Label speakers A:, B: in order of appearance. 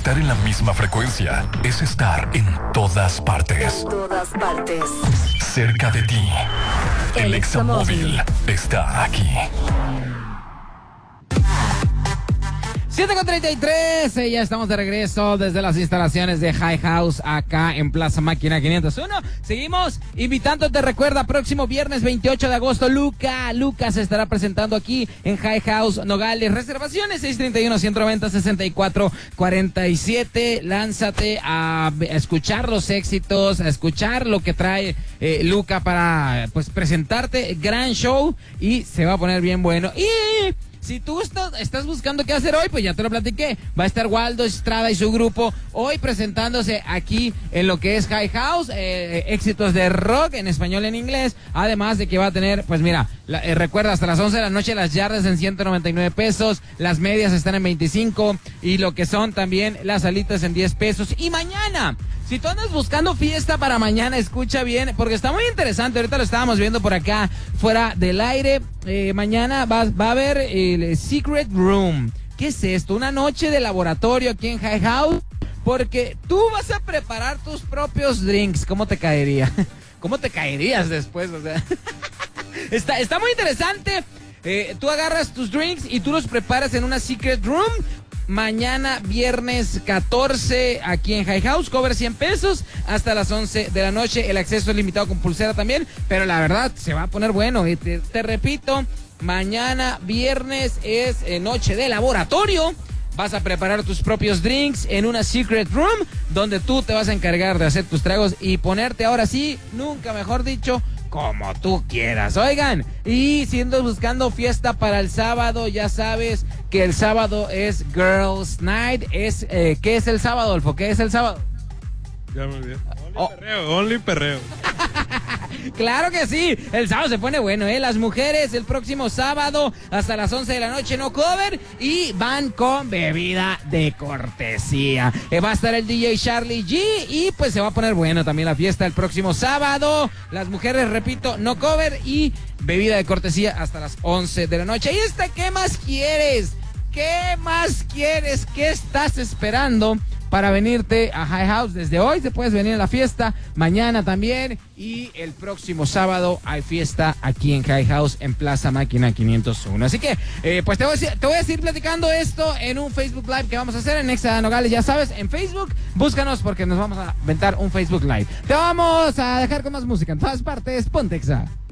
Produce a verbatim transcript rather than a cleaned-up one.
A: Estar en la misma frecuencia es estar en todas partes.
B: En todas partes.
A: Cerca de ti. El, el Examóvil está aquí.
C: siete con treinta y tres, eh, ya estamos de regreso desde las instalaciones de High House acá en Plaza Máquina quinientos uno. Seguimos invitándote, recuerda, próximo viernes veintiocho de agosto, Luca, Luca se estará presentando aquí en High House Nogales. Reservaciones seis treinta y uno, ciento noventa, sesenta y cuatro cuarenta y siete. Lánzate a, a escuchar los éxitos, a escuchar lo que trae eh, Luca para pues presentarte. Gran show y se va a poner bien bueno. Y si tú estás, estás buscando qué hacer hoy, pues ya te lo platiqué. Va a estar Waldo Estrada y su grupo hoy presentándose aquí en lo que es High House, eh, éxitos de rock en español y en inglés. Además de que va a tener, pues mira, la, eh, recuerda, hasta las once de la noche las yardas en ciento noventa y nueve pesos, las medias están en veinticinco y lo que son también las alitas en diez pesos. Y mañana, si tú andas buscando fiesta para mañana, escucha bien, porque está muy interesante. Ahorita lo estábamos viendo por acá, fuera del aire. Eh, mañana va, va a haber el Secret Room. ¿Qué es esto? Una noche de laboratorio aquí en High House, porque tú vas a preparar tus propios drinks. ¿Cómo te caería? ¿Cómo te caerías después? O sea, está, está muy interesante. Eh, tú agarras tus drinks y tú los preparas en una Secret Room. Mañana viernes catorce aquí en High House, cover cien pesos hasta las once de la noche. El acceso es limitado con pulsera también, pero la verdad se va a poner bueno. Y te, te repito, mañana viernes es eh, noche de laboratorio. Vas a preparar tus propios drinks en una Secret Room donde tú te vas a encargar de hacer tus tragos y ponerte, ahora sí, nunca mejor dicho, como tú quieras. Oigan, y si andas buscando fiesta para el sábado, ya sabes que el sábado es Girls Night. Es, eh, ¿qué es el sábado, Adolfo? ¿Qué es el sábado?
D: Ya me olvidé. Only
C: Oh.
D: perreo, only perreo.
C: Claro que sí, el sábado se pone bueno, ¿eh? Las mujeres el próximo sábado hasta las once de la noche, no cover, y van con bebida de cortesía. Eh, va a estar el D J Charlie G y pues se va a poner bueno también la fiesta el próximo sábado. Las mujeres, repito, no cover y bebida de cortesía hasta las once de la noche. ¿Y esta qué más quieres? ¿Qué más quieres? ¿Qué estás esperando para venirte a High House? Desde hoy te puedes venir a la fiesta, mañana también, y el próximo sábado hay fiesta aquí en High House en Plaza Máquina quinientos uno. Así que, eh, pues te voy, a decir, te voy a seguir platicando esto en un Facebook Live que vamos a hacer en Exa Nogales, ya sabes, en Facebook. Búscanos porque nos vamos a aventar un Facebook Live. Te vamos a dejar con más música en todas partes. Ponte Exa.